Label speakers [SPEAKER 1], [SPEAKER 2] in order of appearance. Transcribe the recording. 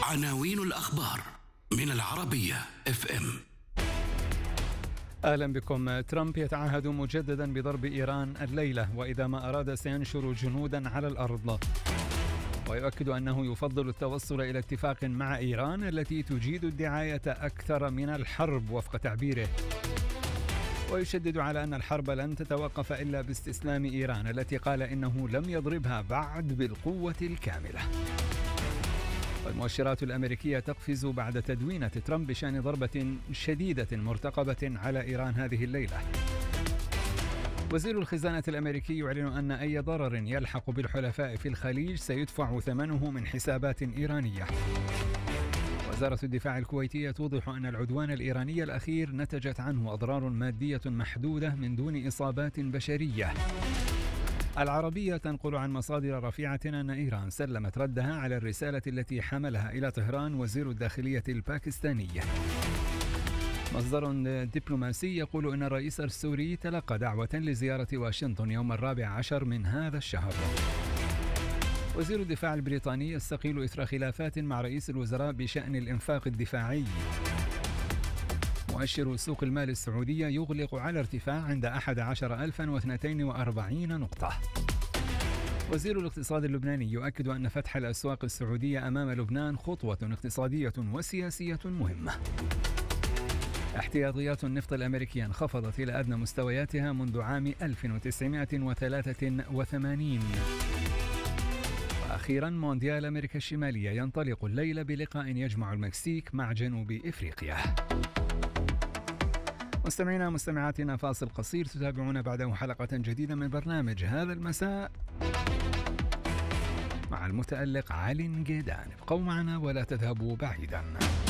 [SPEAKER 1] عناوين الأخبار من العربية FM.
[SPEAKER 2] أهلا بكم. ترامب يتعهد مجددا بضرب إيران الليلة، وإذا ما أراد سينشر جنودا على الأرض، ويؤكد أنه يفضل التوصل إلى اتفاق مع إيران التي تجيد الدعاية أكثر من الحرب وفق تعبيره، ويشدد على أن الحرب لن تتوقف إلا باستسلام إيران التي قال إنه لم يضربها بعد بالقوة الكاملة. والمؤشرات الأمريكية تقفز بعد تدوينة ترامب بشأن ضربة شديدة مرتقبة على إيران هذه الليلة. وزير الخزانة الأمريكي يعلن أن أي ضرر يلحق بالحلفاء في الخليج سيدفع ثمنه من حسابات إيرانية. وزارة الدفاع الكويتية توضح أن العدوان الإيراني الأخير نتجت عنه أضرار مادية محدودة من دون إصابات بشرية. العربية تنقل عن مصادر رفيعة أن إيران سلمت ردها على الرسالة التي حملها إلى طهران وزير الداخلية الباكستاني. مصدر دبلوماسي يقول أن الرئيس السوري تلقى دعوة لزيارة واشنطن يوم 14 من هذا الشهر. وزير الدفاع البريطاني يستقيل إثر خلافات مع رئيس الوزراء بشأن الإنفاق الدفاعي. مؤشر سوق المال السعودية يغلق على ارتفاع عند 11,042 نقطة. وزير الاقتصاد اللبناني يؤكد أن فتح الأسواق السعودية أمام لبنان خطوة اقتصادية وسياسية مهمة. احتياطيات النفط الأمريكية انخفضت إلى أدنى مستوياتها منذ عام 1983. وأخيرا مونديال أمريكا الشمالية ينطلق الليلة بلقاء يجمع المكسيك مع جنوب إفريقيا. مستمعينا ومستمعاتنا، فاصل قصير تتابعون بعده حلقة جديدة من برنامج هذا المساء مع المتألق علي نجيدان. ابقوا معنا ولا تذهبوا بعيدا.